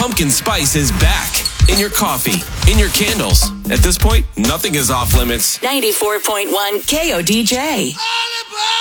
pumpkin spice is back. In your coffee, in your candles. At this point, nothing is off limits. 94.1 KODJ. All about